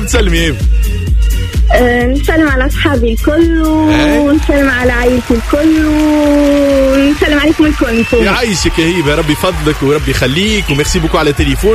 تسلمي هبة. نسلم على أصحابي الكل ونسلم على عائلتي الكل ونسلم عليكم الكل. يعيشك يا هبة، ربي يفضلك وربي يخليك، وميرسي بوكو على التليفون.